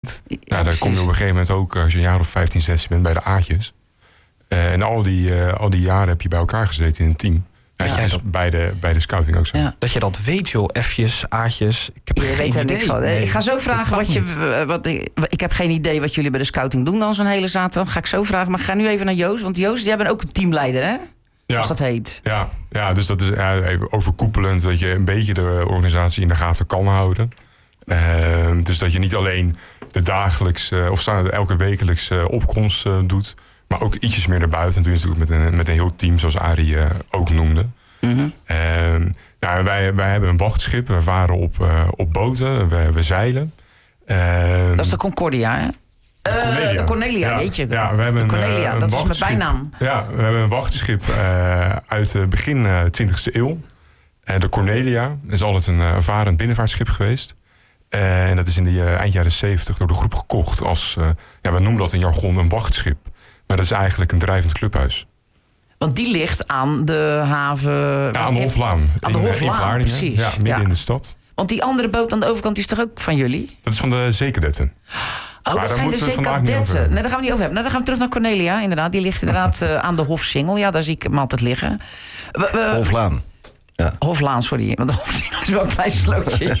Nou, daar kom je op een gegeven moment ook, als je een jaar of 15, 16 bent, bij de A'tjes. En al die jaren heb je bij elkaar gezeten in een team. Dat is bij de scouting ook zo. Ja. Dat je dat weet, joh. F'jes, A'tjes. Ik heb geen idee. Nee, ik ga zo vragen ik heb geen idee wat jullie bij de scouting doen dan zo'n hele zaterdag. Ga ik zo vragen. Maar ik ga nu even naar Joost. Want Joost, jij bent ook een teamleider, hè? Zoals dat heet. Ja, dus dat is even overkoepelend. Dat je een beetje de organisatie in de gaten kan houden. Dus dat je niet alleen de dagelijkse of elke wekelijkse opkomst doet. Maar ook ietsjes meer naar buiten. En toen is het natuurlijk met een heel team, zoals Arie ook noemde. Mm-hmm. Wij hebben een wachtschip. We varen op boten. We zeilen. Dat is de Concordia, hè? De Cornelia, weet je. Ja, we hebben Cornelia, dat is mijn bijnaam. Ja, we hebben een wachtschip uit begin 20e eeuw. De Cornelia is altijd een varend binnenvaartschip geweest. En dat is in de eind jaren 70 door de groep gekocht als, we noemen dat in jargon een wachtschip. Maar dat is eigenlijk een drijvend clubhuis. Want die ligt aan de haven... Ja, aan de Hoflaan. Aan de Hoflaan, precies. Ja, midden in de stad. Want die andere boot aan de overkant is toch ook van jullie? Dat is van de zeekadetten. Oh, dat zijn de zeekadetten. Nee, daar gaan we niet over hebben. Nou, dan gaan we terug naar Cornelia, inderdaad. Die ligt inderdaad aan de Hofsingel. Ja, daar zie ik hem altijd liggen. Hoflaan. Ja. Hoflaan, sorry. Want de Hofsingel is wel een klein slootje.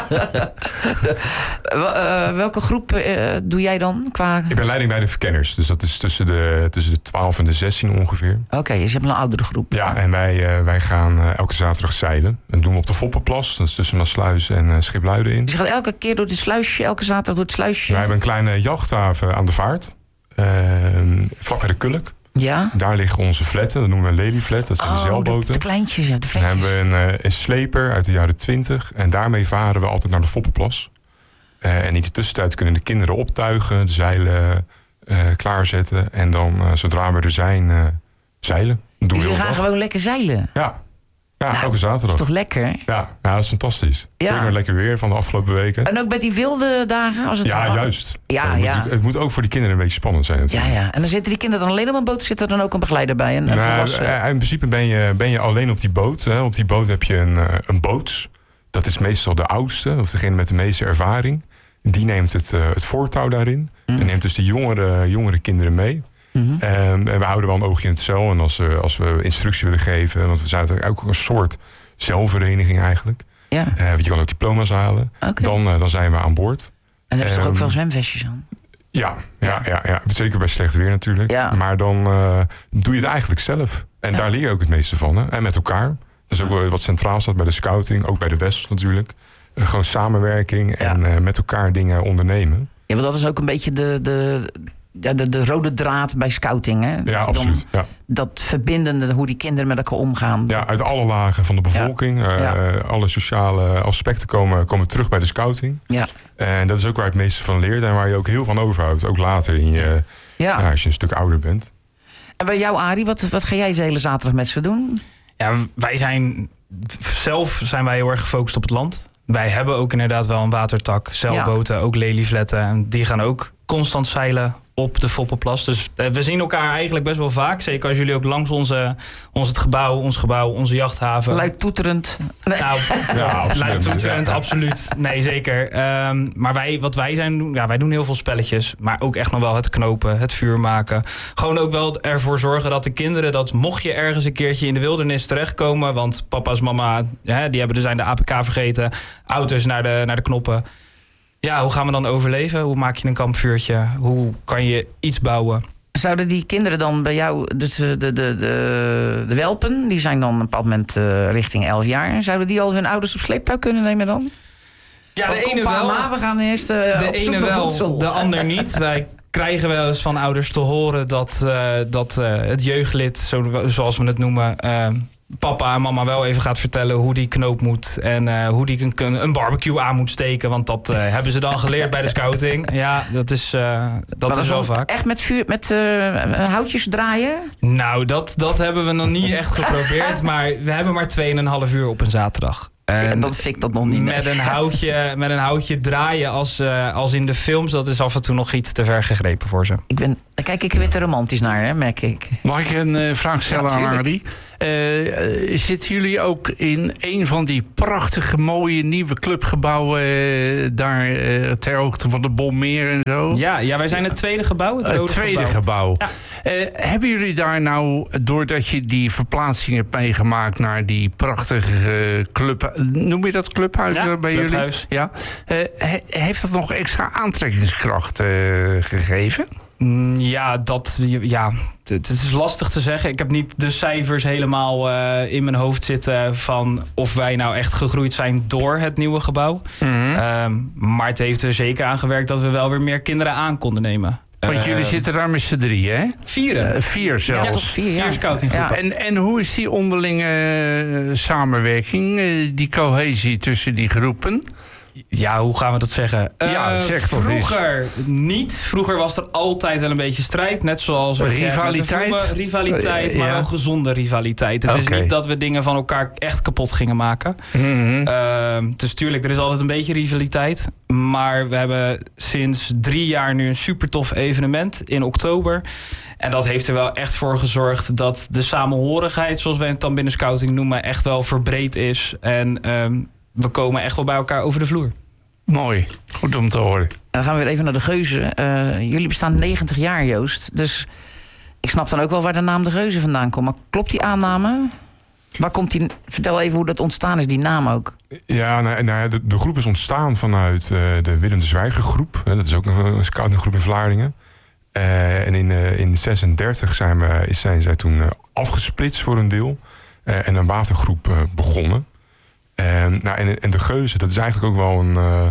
Welke groep doe jij dan? Ik ben leiding bij de verkenners. Dus dat is tussen de 12 en de 16 ongeveer. Oké, dus je hebt een oudere groep. Ja, en wij gaan elke zaterdag zeilen. Dat doen we op de Foppenplas. Dat is tussen Maasluis en Schipluiden in. Dus je gaat elke keer door het sluisje, elke zaterdag door het sluisje? Wij hebben een kleine jachthaven aan de vaart. Vlak bij de Kulk. Ja? Daar liggen onze fletten, dat noemen we een lelyflet. Dat zijn de zeilboten. De kleintjes, ja, de fletjes. Dan hebben we een sleper uit de jaren 20. En daarmee varen we altijd naar de Foppenplas. En in de tussentijd kunnen de kinderen optuigen, de zeilen klaarzetten. En dan, zodra we er zijn, zeilen. Dus we gaan gewoon lekker zeilen? Ja. Ja, elke zaterdag. Dat is toch lekker? Ja, dat is fantastisch. Ja. Zeker lekker weer van de afgelopen weken. En ook bij die wilde dagen? Als het juist. Het moet ook voor die kinderen een beetje spannend zijn natuurlijk. Ja. En dan zitten die kinderen dan alleen op een boot? Zit er dan ook een begeleider bij? In principe ben je alleen op die boot. Hè. Op die boot heb je een boots. Dat is meestal de oudste, of degene met de meeste ervaring. Die neemt het voortouw daarin. En neemt dus de jongere kinderen mee. Mm-hmm. En we houden wel een oogje in het zeil. En als we instructie willen geven... want we zijn eigenlijk ook een soort zeilvereniging eigenlijk. Ja. Je kan ook diploma's halen. Okay. Dan zijn we aan boord. En heb je toch ook wel zwemvestjes aan? Ja. Zeker bij slecht weer natuurlijk. Ja. Maar dan doe je het eigenlijk zelf. En daar leer je ook het meeste van. Hè? En met elkaar. Dat is ook wat centraal staat bij de scouting. Ook bij de Wessels natuurlijk. Gewoon samenwerking en met elkaar dingen ondernemen. Ja, want dat is ook een beetje de rode draad bij scouting, hè? Ja, absoluut. Ja. Dat verbindende, hoe die kinderen met elkaar omgaan. Ja, uit alle lagen van de bevolking. Alle sociale aspecten komen terug bij de scouting. Ja. En dat is ook waar je het meeste van leert. En waar je ook heel van overhoudt. Ook later in je, als je een stuk ouder bent. En bij jou, Arie, wat ga jij de hele zaterdag met ze doen? Ja, zelf zijn wij heel erg gefocust op het land. Wij hebben ook inderdaad wel een watertak, zeilboten, ook lelyvletten. En die gaan ook constant zeilen op de Foppenplas. Dus we zien elkaar eigenlijk best wel vaak. Zeker als jullie ook langs ons gebouw, onze jachthaven. Luidtoeterend. Nou, luidtoeterend, absoluut. Nee, zeker. Maar wij doen heel veel spelletjes. Maar ook echt nog wel het knopen, het vuur maken. Gewoon ook wel ervoor zorgen dat de kinderen... dat mocht je ergens een keertje in de wildernis terechtkomen... want papa's, mama, zijn de APK vergeten. Auto's naar de knoppen. Ja, hoe gaan we dan overleven? Hoe maak je een kampvuurtje? Hoe kan je iets bouwen? Zouden die kinderen dan bij jou, dus de welpen... die zijn dan op een bepaald moment richting 11 jaar... zouden die al hun ouders op sleeptouw kunnen nemen dan? Ja, de ene wel. We gaan eerst de ene wel, voedsel. De ander niet. Wij krijgen wel eens van ouders te horen dat het jeugdlid, zoals we het noemen... papa en mama wel even gaat vertellen hoe die knoop moet... en hoe die een barbecue aan moet steken. Want dat hebben ze dan geleerd bij de scouting. Ja, dat is wel vaak. Echt met vuur, met houtjes draaien? Nou, dat hebben we nog niet echt geprobeerd. Maar we hebben maar 2,5 uur op een zaterdag. En dat vind ik dat nog niet met een houtje draaien als in de films... dat is af en toe nog iets te ver gegrepen voor ze. Daar kijk ik weer te romantisch naar, hè, merk ik. Mag ik een vraag stellen aan Arie? Zitten jullie ook in een van die prachtige, mooie nieuwe clubgebouwen daar ter hoogte van de Bommeer en zo? Ja, wij zijn het tweede gebouw. Het tweede gebouw. Ja. Hebben jullie daar nou, doordat je die verplaatsing hebt meegemaakt naar die prachtige club, noem je dat clubhuis bij clubhuis. jullie? Ja. Heeft dat nog extra aantrekkingskracht gegeven? Het is lastig te zeggen. Ik heb niet de cijfers helemaal in mijn hoofd zitten van of wij nou echt gegroeid zijn door het nieuwe gebouw. Mm-hmm. Maar het heeft er zeker aan gewerkt dat we wel weer meer kinderen aan konden nemen. Want jullie zitten daar met z'n 3, hè? 4. 4 zelfs. Ja, tot 4 scoutinggroepen. Ja. En hoe is die onderlinge samenwerking, die cohesie tussen die groepen? Ja, hoe gaan we dat zeggen? Zeg toch vroeger niet. Vroeger was er altijd wel een beetje strijd. Net zoals rivaliteit, maar wel gezonde rivaliteit. Het is niet dat we dingen van elkaar echt kapot gingen maken. Mm-hmm. Dus tuurlijk, er is altijd een beetje rivaliteit. Maar we hebben sinds 3 jaar nu een super tof evenement in oktober. En dat heeft er wel echt voor gezorgd dat de samenhorigheid, zoals wij het dan binnen scouting noemen, echt wel verbreed is. En we komen echt wel bij elkaar over de vloer. Mooi, goed om te horen. En dan gaan we weer even naar de Geuzen. Jullie bestaan 90 jaar, Joost. Dus ik snap dan ook wel waar de naam de Geuzen vandaan komt. Maar klopt die aanname? Waar komt die? Vertel even hoe dat ontstaan is, die naam ook. Ja, de groep is ontstaan vanuit de Willem de Zwijger groep. Dat is ook een scoutinggroep in Vlaardingen. En in 36 zijn zij toen afgesplitst voor een deel. En een watergroep begonnen. En de Geuzen, dat is eigenlijk ook wel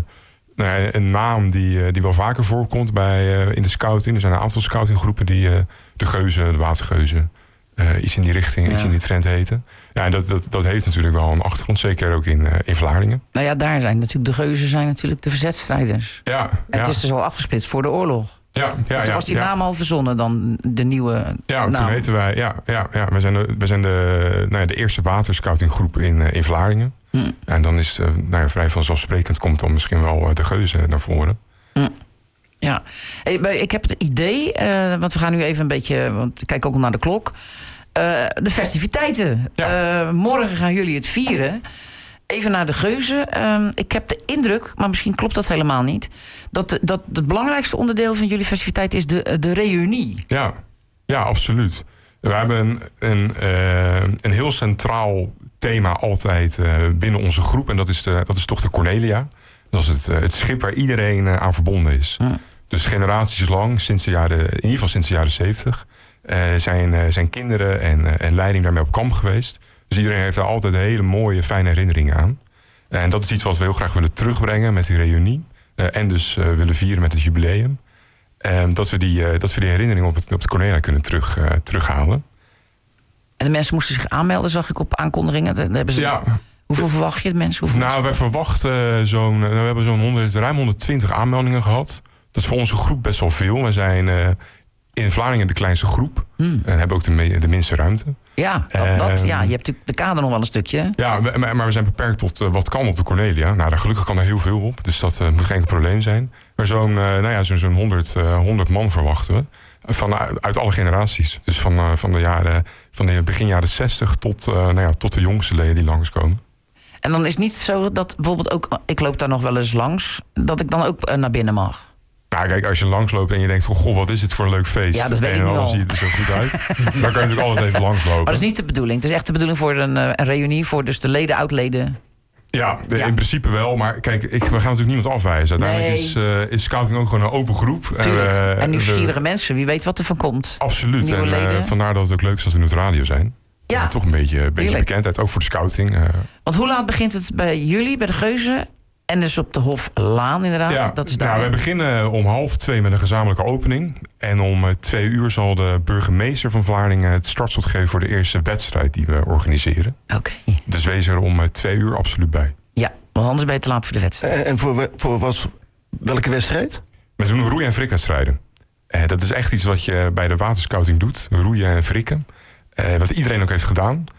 een naam die wel vaker voorkomt in de scouting. Er zijn een aantal scoutinggroepen die de Geuzen, de Watergeuzen, iets in die richting, iets in die trend heten. Ja, en dat heeft natuurlijk wel een achtergrond, zeker ook in Vlaardingen. Nou ja, daar zijn natuurlijk de Geuzen zijn natuurlijk de verzetstrijders. Ja, het is dus al afgesplitst voor de oorlog. Toen was die naam al verzonnen dan de nieuwe naam. Toen heten wij, we zijn de eerste waterscoutinggroep in Vlaardingen. En dan is vrij vanzelfsprekend komt dan misschien wel de Geuzen naar voren. Ja, ik heb het idee, want we gaan nu even een beetje, want ik kijk ook al naar de klok. De festiviteiten. Ja. Morgen gaan jullie het vieren. Even naar de Geuzen. Ik heb de indruk, maar misschien klopt dat helemaal niet, dat het belangrijkste onderdeel van jullie festiviteit is de reunie. Ja, absoluut. We hebben een heel centraal thema altijd binnen onze groep. En dat is toch de Cornelia. Dat is het schip waar iedereen aan verbonden is. Dus generaties lang, in ieder geval sinds de jaren 70... zijn kinderen en leiding daarmee op kamp geweest. Dus iedereen heeft daar altijd hele mooie, fijne herinneringen aan. En dat is iets wat we heel graag willen terugbrengen met die reunie. En dus willen vieren met het jubileum. Dat we die herinneringen op de Cornelia kunnen terughalen. En de mensen moesten zich aanmelden, zag ik op aankondigingen. Hebben ze, hoeveel verwacht je de mensen? Wij verwachten we hebben ruim 120 aanmeldingen gehad. Dat is voor onze groep best wel veel. We zijn in Vlaardingen de kleinste groep. En hebben ook de minste ruimte. Ja, je hebt natuurlijk de kader nog wel een stukje. Ja, maar we zijn beperkt tot wat kan op de Cornelia. Gelukkig kan er heel veel op. Dus dat moet geen probleem zijn. Maar zo'n 100 man verwachten we. Uit alle generaties. Dus van de begin jaren 60 tot de jongste leden die langskomen. En dan is het niet zo dat bijvoorbeeld ook, ik loop daar nog wel eens langs, dat ik dan ook naar binnen mag? Nou, kijk, als je langsloopt en je denkt van, goh, wat is dit voor een leuk feest. Ja, dat weet ik nu al. Ziet het er zo goed uit. Dan kan je natuurlijk altijd even langslopen. Maar dat is niet de bedoeling. Het is echt de bedoeling voor een reunie, voor dus de leden, oud-leden. Ja, in principe wel. Maar kijk, we gaan natuurlijk niemand afwijzen. Uiteindelijk is scouting ook gewoon een open groep. En nieuwsgierige mensen. Wie weet wat er van komt. Absoluut. En vandaar dat het ook leuk is als we nu op de radio zijn. Ja. Toch een beetje bekendheid, ook voor de scouting. Want hoe laat begint het bij jullie, bij de Geuzen? En dus op de Hoflaan inderdaad. Ja, dat is daar. We beginnen om 1:30 met een gezamenlijke opening. En om 2:00 zal de burgemeester van Vlaardingen het startschot geven voor de eerste wedstrijd die we organiseren. Oké. Dus wees er om 2:00 absoluut bij. Ja, want anders ben je te laat voor de wedstrijd. En voor welke wedstrijd? We doen roeien- en frikwedstrijden. Dat is echt iets wat je bij de waterscouting doet. Roeien en frikken. Wat iedereen ook heeft gedaan.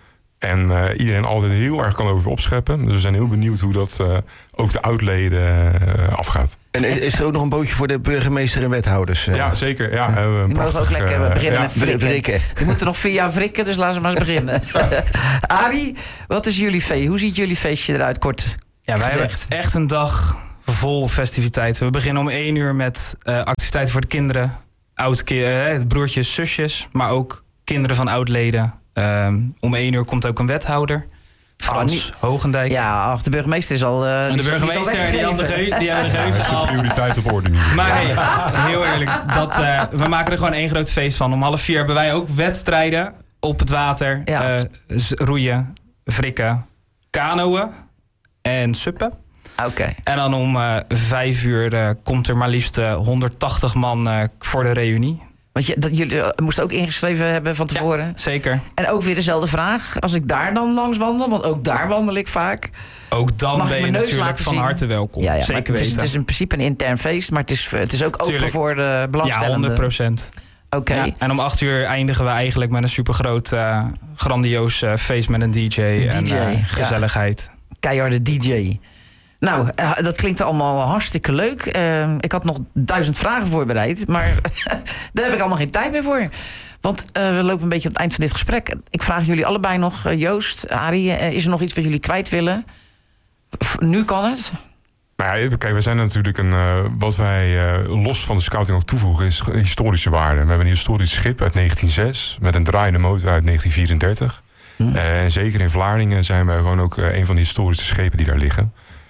En iedereen altijd heel erg kan over opscheppen. Dus we zijn heel benieuwd hoe dat ook de oudleden afgaat. En is er ook nog een bootje voor de burgemeester en wethouders? Ja, zeker. Ja, die mogen ook lekker beginnen met wrikken. Die moeten nog 4 jaar wrikken, dus laten ze maar eens beginnen. Arie, wat is jullie feest? Hoe ziet jullie feestje eruit, kort? Ja, wij hebben echt een dag vol festiviteiten. We beginnen om 1 uur met activiteiten voor de kinderen. Broertjes, zusjes, maar ook kinderen van oudleden. Om 1 uur komt ook een wethouder. Frans Hogendijk. Ja, de burgemeester is al... de burgemeester, die hebben de geuze al. Prioriteit op orde nu. Maar heel eerlijk, we maken er gewoon 1 groot feest van. Om 3:30 hebben wij ook wedstrijden op het water. Ja. Roeien, wrikken, kanoën en suppen. Oké. En dan om 5 uur komt er maar liefst 180 man voor de reunie. Want jullie moesten ook ingeschreven hebben van tevoren. Ja, zeker. En ook weer dezelfde vraag. Als ik daar dan langs wandel, want ook daar wandel ik vaak. Ook dan ben je natuurlijk van harte welkom. Ja, zeker weten. Het is in principe een intern feest, maar het is ook open voor de belangstellenden. Ja, 100%. Oké. Ja, en om 8 uur eindigen we eigenlijk met een supergroot, grandioos feest met een DJ. En gezelligheid. Keiharde DJ. Nou, dat klinkt allemaal hartstikke leuk. Ik had nog 1000 vragen voorbereid, maar daar heb ik allemaal geen tijd meer voor. Want we lopen een beetje op het eind van dit gesprek. Ik vraag jullie allebei nog, Joost, Arie, is er nog iets wat jullie kwijt willen? Nu kan het. Nou ja, kijk, we zijn natuurlijk wat wij los van de scouting ook toevoegen is historische waarde. We hebben een historisch schip uit 1906 met een draaiende motor uit 1934. En zeker in Vlaardingen zijn wij gewoon ook een van de historische schepen die daar liggen.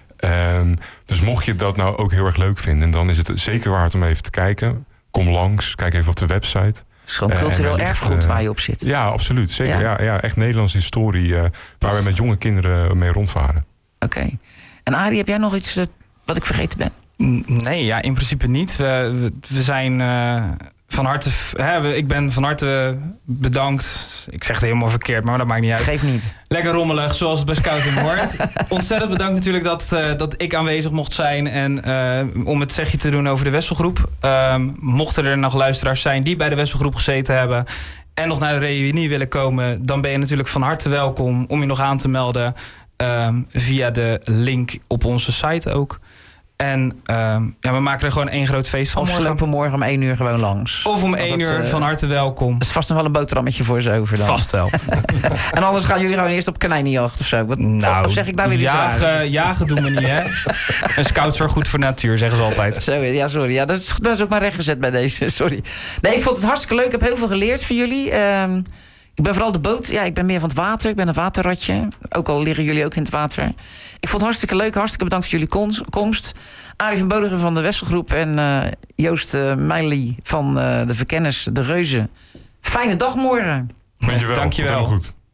Dus mocht je dat nou ook heel erg leuk vinden, dan is het zeker waard om even te kijken. Kom langs, kijk even op de website. Het is gewoon cultureel erfgoed waar je op zit. Ja, absoluut. Zeker. Ja, echt Nederlandse historie waar we met jonge kinderen mee rondvaren. Oké. En Arie, heb jij nog iets wat ik vergeten ben? Nee, ja, in principe niet. We zijn van harte... ik ben van harte bedankt. Ik zeg het helemaal verkeerd, maar dat maakt niet uit. Geeft niet. Lekker rommelig, zoals het bij Scouting hoort. Ontzettend bedankt natuurlijk dat ik aanwezig mocht zijn. En om het zegje te doen over de Wesselgroep. Mochten er nog luisteraars zijn die bij de Wesselgroep gezeten hebben en nog naar de reunie willen komen, dan ben je natuurlijk van harte welkom om je nog aan te melden via de link op onze site ook. En we maken er gewoon 1 groot feest van. Of ze lopen morgen om 1 uur gewoon langs. Of om 1 uur, van harte welkom. Dat is vast nog wel een boterhammetje voor ze over dan. Vast wel. En anders gaan jullie gewoon eerst op konijnenjacht of zo. Of zeg ik daar weer iets aan? Jagen doen we niet, hè? Een scout zorgt goed voor de natuur, zeggen ze altijd. Sorry. Ja, dat is ook maar rechtgezet bij deze. Sorry. Nee, ik vond het hartstikke leuk. Ik heb heel veel geleerd van jullie. Ik ben vooral de boot. Ja, ik ben meer van het water. Ik ben een waterratje. Ook al liggen jullie ook in het water. Ik vond het hartstikke leuk. Hartstikke bedankt voor jullie komst. Arie van Bodigen van de Wesselgroep en Joost Meili van de Verkenners, de Reuzen. Fijne dag morgen. Dankjewel. Dankjewel. Goed.